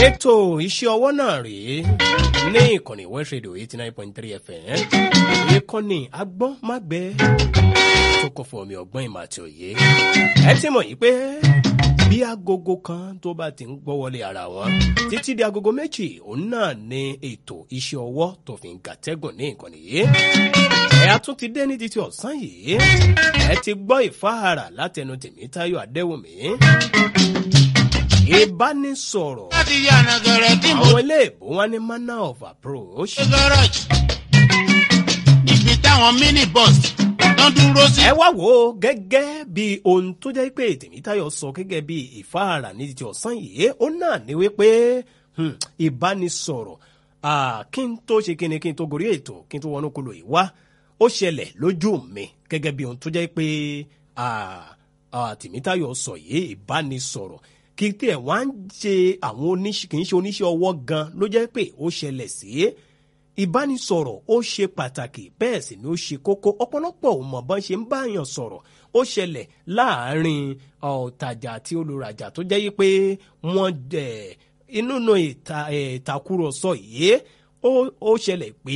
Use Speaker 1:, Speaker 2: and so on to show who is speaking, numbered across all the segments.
Speaker 1: ètò iṣẹ́ ọwọ́ náà rèé ní ìkànnì West Radio 89.3 FM ìkànnì agbọ́n mágbẹ́ tó kọ́ fún omi ọgbọ́n ìmọ̀ àti òye. ẹ ti mọ̀ yìí pé bí agogo kan tó bá ti ń gbọ́ wọlé ara wọn títí di agogo méjì òun náà ní ètò iṣẹ́ ọwọ́ tó fi ń gàtẹ́gùn ní ìkànnì yìí. ẹ a tún ti dé ní títí ọ̀sán yìí ẹ ti gbọ́ ìfáàrà látẹnu Tèmítáyọ̀ Adéwùmí. Ìbánisọ̀rọ̀ àwọn iléèbó wọn ní manner of approach.
Speaker 2: Ibi táwọn minibus tó dúró sí.
Speaker 1: Ẹ wá wò ó gẹ́gẹ́ bí ohun tó jẹ́ pé Tèmítáyọ̀ sọ gẹ́gẹ́ bí ìfáàrà ní ti ọ̀sán yìí ó náà ní wípé ìbánisọ̀rọ̀ kí n tó ṣe kíni kí n tó gorí ètò kí n tó wọnú kolo yìí wá ó ṣẹlẹ̀ lójú mi gẹ́gẹ́ bí ohun tó jẹ́ pé Tèmítáyọ̀ sọ yìí ìbánisọ̀rọ̀ kí tí ẹ̀ wá ń ṣe àwọn kì í ṣe oníṣẹ́ ọwọ́ gan ló jẹ́ pé ó ṣẹlẹ̀ sí ìbánisọ̀rọ̀ ó ṣe pàtàkì bẹ́ẹ̀ sì ni ó ṣe kókó ọ̀pọ̀lọpọ̀ ò mọ̀ bọ́n ṣe ń báyàn sọ̀rọ̀ ó ṣẹlẹ̀ láàárín ọ̀tajà àti olùrajà tó jẹ́ pé wọ́n inú ìtàkùrọ̀sọ yìí ó ṣẹlẹ̀ pé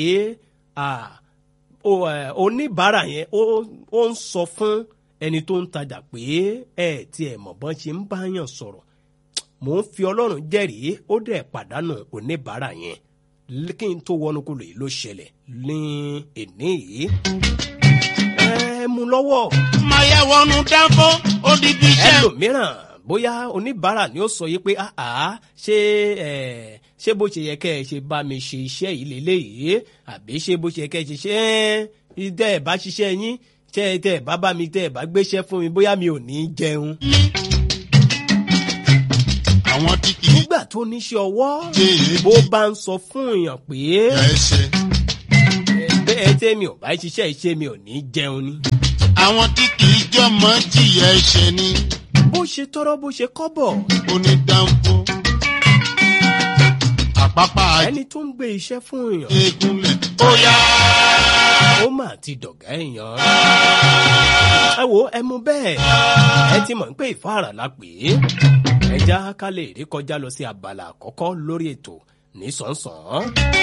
Speaker 1: oníbàárà yẹn ó ń sọ fún ẹni tó ń tajà pé tí ẹ̀ mọ̀ bọ́n ṣe ń báyàn sọ̀rọ̀ mò ń fi Ọlọ́run jẹ́rìí ó dẹ̀ pàdánù oníbàárà yẹn kí n tó wọnú kúlò yìí ló ṣẹlẹ̀ ní èní yìí. ẹ mú lọ́wọ́.
Speaker 2: máa yẹ wọnú dáńfó ó di bí iṣẹ́.
Speaker 1: ẹlòmíràn bóyá oníbàárà ni ó sọ yìí pé ṣé bó ṣe yẹ kẹ́ ẹ ṣe bá mi ṣe iṣẹ́ yìí lélẹ́yìí àbí ṣé bó ṣe yẹ kẹ́ ẹ ṣe ṣe ìdẹ́ ẹ̀ bá ṣiṣẹ́ yín tẹ́ ẹ bá mi tẹ́ ẹ bá gbéṣẹ́ fún mi bóyá mi ò ní jẹun.
Speaker 2: àwọn tí kì í.
Speaker 1: nígbà tó níṣẹ́ ọwọ́ bó bá ń sọ fún èèyàn pé bẹ́ẹ̀ tẹ́ mi ò bá ṣiṣẹ́ iṣẹ́ mi ò ní jẹun ni.
Speaker 2: àwọn tí kì í jọmọ jìyà ẹ̀ṣẹ̀ ni.
Speaker 1: bó ṣe tọrọ bó ṣe kọ́bọ̀.
Speaker 2: onídàńfó àpápá
Speaker 1: ẹni tó ń gbé iṣẹ́ fún èèyàn.
Speaker 2: egunlẹ̀ ó yá.
Speaker 1: ó mà ti dọ̀gá èèyàn. ẹ wo ẹ mú bẹ́ẹ̀ ẹ ti mọ̀ pé ìfáàrà la pè é. ẹja ká lè rí kọjá lọ sí abala àkọ́kọ́ lórí ètò ní sàn-án.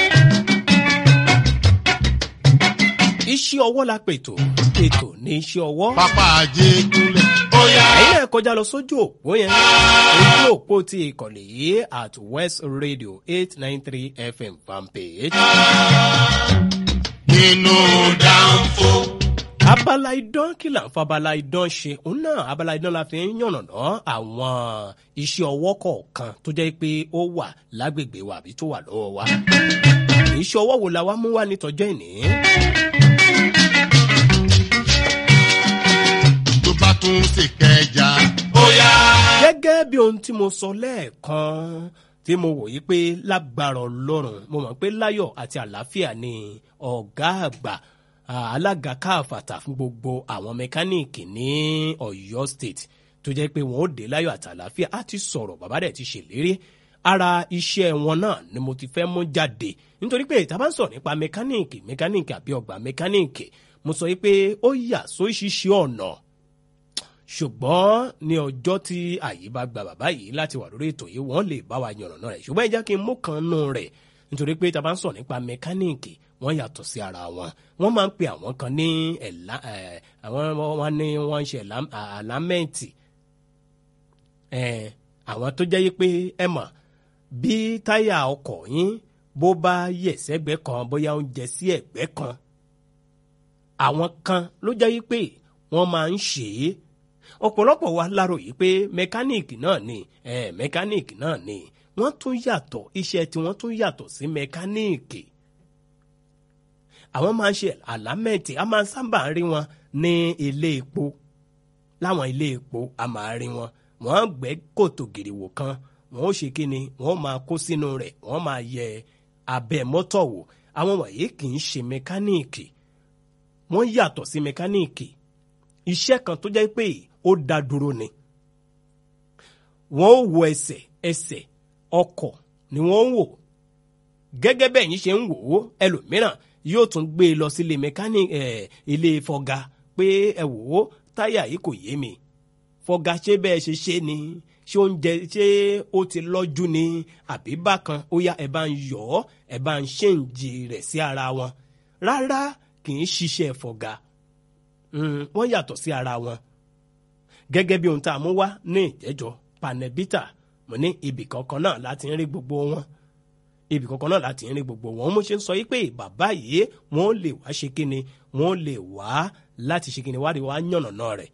Speaker 1: iṣẹ́ ọwọ́ la pètò ètò ní iṣẹ́ ọwọ́.
Speaker 2: pápá ajé egunlẹ̀ ó yá.
Speaker 1: ẹ̀yin náà kọjá lọ sójú òpó yẹn ojú òpó ti ìkànnì yìí at West Radio 893 FM fanpage.
Speaker 2: nínú dáńfó.
Speaker 1: abala idán kí là ń fa abala idán ṣe òun náà abala idán la fi ń yànnàná àwọn iṣẹ́ ọwọ́ kọ̀ọ̀kan tó jẹ́ pé ó wà lágbègbè wa àbí tó wà lọ́wọ́ wa. iṣẹ́ ọwọ́ wo la wá mú wá nítọ́jọ́ ìní.
Speaker 2: tó bá tún ṣe kẹjà ó yá.
Speaker 1: gẹ́gẹ́ bí ohun tí mo sọ lẹ́ẹ̀kan tí mo wòye pé lágbára Ọlọ́run mo mọ̀ pé láyọ̀ àti àlàáfíà ni ọ̀gá àgbà alága káàfàtà fún gbogbo àwọn mẹkáníìkì ní Ọ̀yọ́ state tó jẹ́ pé wọ́n ó dé láyọ̀ àti àlàáfíà á ti sọ̀rọ̀ bàbá rẹ̀ ti ṣèlérí ara iṣẹ́ wọn náà ni mo ti fẹ́ mú jáde nítorí pé ìta bá ń sọ̀rọ̀ nípa mẹkáníìkì àbí ọgbà mẹkáníìkì mo sọ pé ó yà sóríṣiríṣi ọ̀nà ṣùgbọ́n ní ọjọ́ tí àyè bá gba bàbá yìí láti wà lórí ètò yìí wọ́n lè bá wa yànnàná rẹ̀ ṣùgbọ́n ẹ jẹ́ kí n mú kan nù rẹ̀ nítorí pé tá a bá ń sọ̀rọ̀ nípa mẹkáníìkì wọ́n yàtọ̀ sí ara wọn wọ́n máa ń pe àwọn kan ní wọ́n ń ṣe àlámẹ́ǹtì àwọn tó jẹ́ pé ẹ mọ̀ bí táyà ọkọ̀ yín bó bá yẹ̀ sẹ́gbẹ́ kan bóyá ó ń jẹ sí ẹ̀gbẹ́ kan àwọn kan ló jẹ́ pé wọ́n máa ń ṣe é ọ̀pọ̀lọpọ̀ wa láròyé pé mẹkáníìkì náà ni wọ́n tún yàtọ̀ iṣẹ́ tí wọ́n tún yàtọ̀ sí mẹkáníìkì àwọn máa ń ṣe àlámẹ́ǹtì a máa ń sábà rí wọn ní ilé epo láwọn ilé epo a máa rí wọn wọ́n gbẹ́ kòtò gìrìwò kan wọ́n ó ṣe kíni wọ́n máa kó sínú rẹ̀ wọ́n máa yẹ abẹ́ mọ́tò wò àwọn wọ̀nyí kì í ṣe mẹkáníìkì wọ́n yàtọ̀ sí mẹkáníìkì iṣẹ́ kan tó jẹ́ pé ó dá dúró ni wọ́n ó wo ẹsẹ̀ ọkọ̀ ni wọ́n ń wò gẹ́gẹ́ bẹ́ẹ̀ yín ṣe ń wò ó ẹlòmíràn yóò tún gbé e lọ sílé mẹkáníìkì ilé fọga pé ẹ wò ó táyà yìí kò yé mi fọga ṣé bẹ́ẹ̀ ṣe ni ṣé oúnjẹ ṣé ó ti lọ́jú ni àbí bákan ó yá ẹ bá ń yọ̀ ọ́ ẹ bá ń ṣèǹjì rẹ̀ sí ara wọn rárá kì í ṣiṣẹ́ fọ̀gà wọ́n yàtọ̀ sí ara wọn gẹ́gẹ́ bí ohun tá a mú wá ní ìjẹ́jọ́ panẹ́bítà mo ní ibì kankan náà láti ń rí gbogbo wọn ibì kankan náà láti ń rí gbogbo wọn mo ṣe ń sọ yí pé bàbá yìí wọ́n lè wá ṣe kíni wọ́n lè wá láti ṣe kíni wádìí wá yànnàná rẹ̀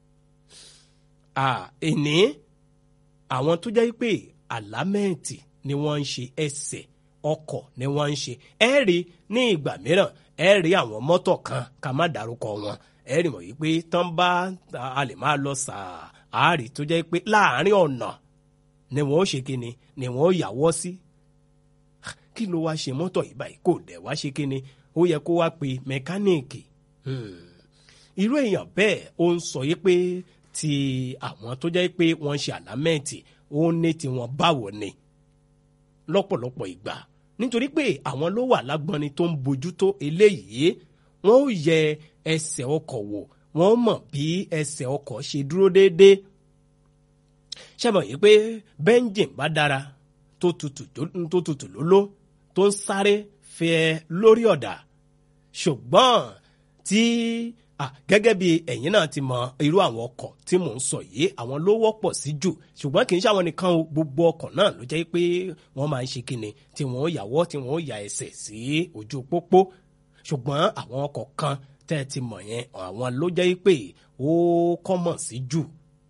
Speaker 1: ẹni àwọn tó jẹ́ pé àlámẹ́ǹtì ni wọ́n ń ṣe ẹsẹ̀ ọkọ̀ ni wọ́n ń ṣe ẹ rí ní ìgbà mìíràn ẹ rí àwọn mọ́tò kan ká má dárúkọ wọn ẹ rí mọ̀ yìí pé tán bá a lè máa lọ sàárì tó jẹ́ pé láàárín ọ̀nà ni wọ́n ó ṣe kíni ni wọ́n ó yàwọ́ sí kí ló wá ṣe mọ́tò yìí báyìí kò dẹ̀ wá ṣe kíni ó yẹ kó wá pe mẹkáníìkì irú èèyàn bẹ́ẹ̀ ó ń sọ yìí pé ti àwọn tó jẹ́ pé wọ́n ṣe àlámẹ́ǹtì ó ní tiwọn báwo ni lọ́pọ̀lọpọ̀ ìgbà nítorí pé àwọn ló wà lágbọ́nni tó ń bójútó eléyìí wọ́n ó yẹ ẹsẹ̀ ọkọ̀ wò wọ́n mọ̀ bí ẹsẹ̀ ọkọ̀ ṣe dúró déédéé ṣé mọ̀ yìí pé bẹ́ńjìn bá dára tó tutù lóló tó ń sáré fẹ́ lórí ọ̀dà ṣùgbọ́n tí gẹ́gẹ́ bí ẹ̀yin náà ti mọ irú àwọn ọkọ̀ tí mò ń sọ yìí àwọn ló wọ́pọ̀ sí jù ṣùgbọ́n kì í ṣàwọn nìkan o gbogbo ọkọ̀ náà ló jẹ́ pé wọ́n máa ń ṣe kíni tí wọ́n ó yàwọ́ tí wọ́n ó ya ẹsẹ̀ sí ojú pópó ṣùgbọ́n àwọn ọkọ̀ kan tẹ́ ẹ ti mọ̀ yẹn àwọn ló jẹ́ pé ó kọ́mọ̀ sí jù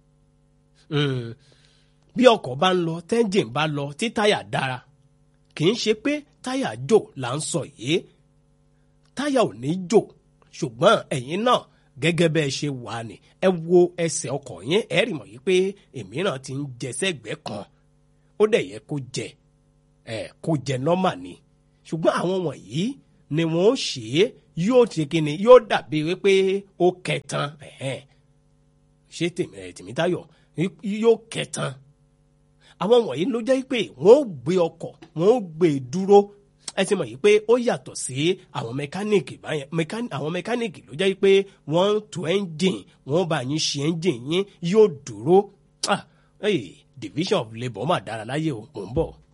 Speaker 1: bí ọkọ̀ bá ń lọ tẹ́ńjìn bá lọ tí táyà dára kì í ṣe pé táyà jò là ń sọ yìí táyà ò ní jò ṣùgbọ́n ẹ̀yin náà gẹ́gẹ́ bẹ́ẹ̀ ṣe wà ní ẹ wo ẹsẹ̀ ọkọ̀ yẹn ẹ rí mọ̀ yìí pé èmíràn ti ń jẹ sẹ́gbẹ́ kan ó dẹ̀ yẹ kó jẹ nọ́mà ni ṣùgbọ́n àwọn wọ̀nyí ni wọ́n ó ṣe é yóò ṣe kíni yóò dàbí wípé ó kẹtan ṣé Tèmítáyọ̀ yóò kẹtan àwọn wọ̀nyí ló jẹ́ pé wọ́n ó gbé ọkọ̀ wọ́n ó gbé dúró ẹ ti mọ̀ yìí pé ó yàtọ̀ sí àwọn mẹkáníìkì báyẹn àwọn mẹkáníìkì ló jẹ́ pé wọ́n ń to ẹ́ńjìn wọ́n bá yín ṣe ẹ́ńjìn yín yóò dúró division of labour mà dára láyé o mò ń bọ̀.